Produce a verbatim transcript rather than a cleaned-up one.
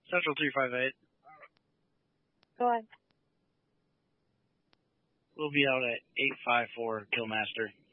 Central three five eight. Go ahead. We'll be out at eight five four Killmaster.